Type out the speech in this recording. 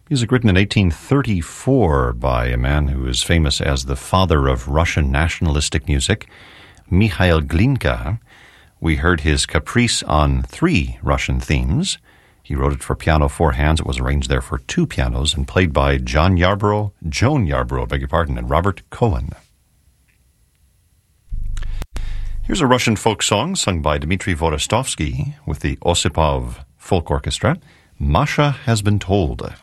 Music written in 1834 by a man who is famous as the father of Russian nationalistic music, Mikhail Glinka. We heard his Caprice on 3 Russian themes. He wrote it for piano 4 hands. It was arranged there for 2 pianos and played by Joan Yarborough, and Robert Cohen. Here's a Russian folk song sung by Dmitry Vorostovsky with the Osipov Folk Orchestra. Masha Has Been Told.